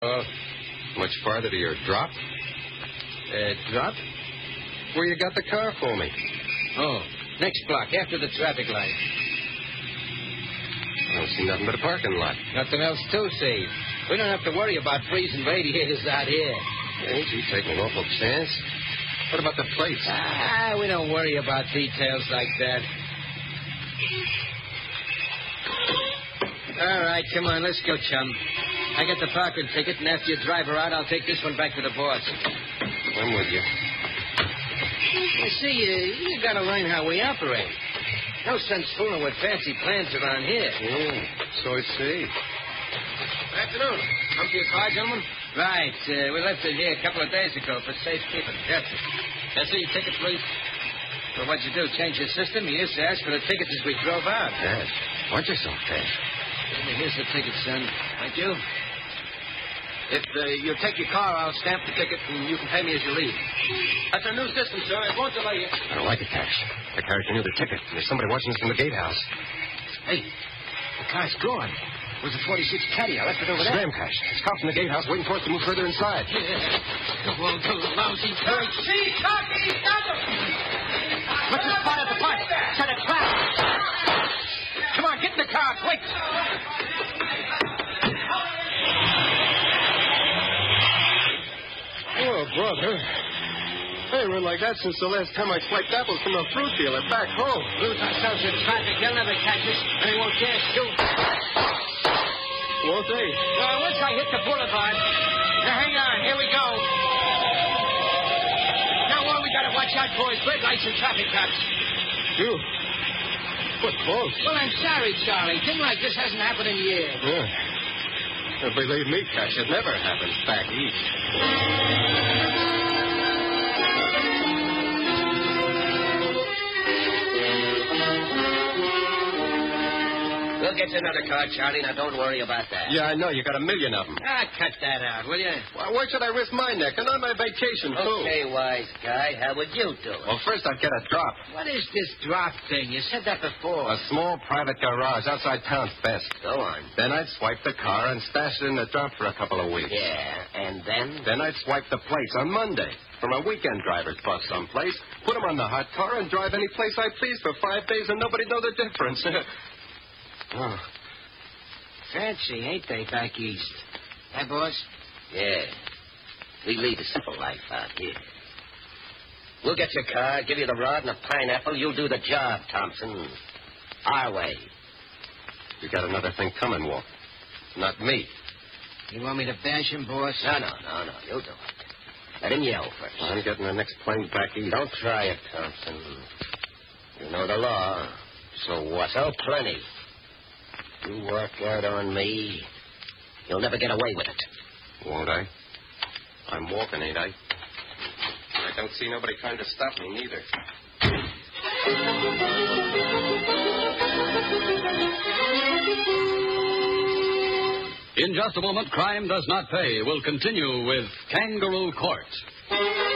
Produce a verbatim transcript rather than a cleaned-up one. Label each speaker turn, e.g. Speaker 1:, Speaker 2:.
Speaker 1: Oh, much farther to your drop?
Speaker 2: Uh, drop?
Speaker 1: Where you got the car for me?
Speaker 2: Oh, next block, after the traffic light.
Speaker 1: I don't see nothing but a parking lot.
Speaker 2: Nothing else to see. We don't have to worry about freezing radiators out here.
Speaker 1: Ain't you taking an awful chance? What about the plates?
Speaker 2: Ah, we don't worry about details like that. All right, come on, let's go, chum. I got the parking ticket, and after you drive her out, I'll take this one back to the boss.
Speaker 1: I'm with you.
Speaker 2: You see, uh, you got to learn how we operate. No sense fooling with fancy plans around here.
Speaker 1: Yeah, so I see.
Speaker 2: Good afternoon. Come to your car, gentlemen? Right. Uh, we left it here a couple of days ago for safekeeping. Yes, sir. That's your ticket, please. Well, what'd you do? Change your system? You used to ask for the tickets as we drove out.
Speaker 1: Dad, watch yourself, Dad.
Speaker 2: Here's the ticket, son. Thank you. If uh, you take your car, I'll stamp the ticket, and you can pay me as you leave. That's a new system, sir. It won't delay you.
Speaker 1: I don't like it, Cash. The car's renewed the ticket. There's somebody watching us from the gatehouse.
Speaker 2: Hey, the car's gone. It was a forty-six Caddy. I left it over there.
Speaker 1: Scram, Cash. There's cops in the gatehouse waiting for us to move further inside.
Speaker 2: Yeah. Well, the lousy bird.
Speaker 3: See, Cocky, stop him!
Speaker 2: What's the spot at the park? Set a trap. Come on, get in the car, quick.
Speaker 1: Oh, brother. I ain't run like that since the last time I swiped apples from a fruit dealer back home.
Speaker 2: Lose ourselves in traffic. They'll never catch us, and they won't dare shoot.
Speaker 1: Won't they?
Speaker 2: Well, once I hit the boulevard. Now, hang on. Here we go. Now, all we got to watch out for is red lights and traffic cops.
Speaker 1: You? What folks?
Speaker 2: Well, I'm sorry, Charlie. Thing like this hasn't happened in years.
Speaker 1: Yeah. Well, believe me, Cash, it never happens back east.
Speaker 3: We'll get you another car, Charlie. Now, don't worry about that.
Speaker 1: Yeah, I know. You got a million of them.
Speaker 2: Ah, cut that out, will you?
Speaker 1: Well, why should I risk my neck? And on my vacation, too.
Speaker 3: Okay, wise guy. How would you do it?
Speaker 1: Well, first I'd get a drop.
Speaker 2: What is this drop thing? You said that before.
Speaker 1: A small private garage outside town's best.
Speaker 3: Go on.
Speaker 1: Then I'd swipe the car and stash it in the drop for a couple of weeks.
Speaker 3: Yeah, and then?
Speaker 1: Then I'd swipe the plates on Monday from a weekend driver's bus someplace, put them on the hot car, and drive any place I please for five days, and nobody'd know the difference. Oh.
Speaker 2: Fancy, ain't they, back east? Huh, boss?
Speaker 3: Yeah. We lead a simple life out here. We'll get your car, give you the rod and a pineapple. You'll do the job, Thompson. Our way.
Speaker 1: You got another thing coming, Walt. Not me.
Speaker 2: You want me to bash him, boss?
Speaker 3: No, no, no, no. You do it. Let him yell first.
Speaker 1: I'm getting the next plane back east.
Speaker 3: Don't try it, Thompson. You know the law. So what? So plenty. You work out on me, you'll never get away with it.
Speaker 1: Won't I? I'm walking, ain't I? I don't see nobody trying to stop me, neither.
Speaker 4: In just a moment, Crime Does Not Pay will continue with Kangaroo Court.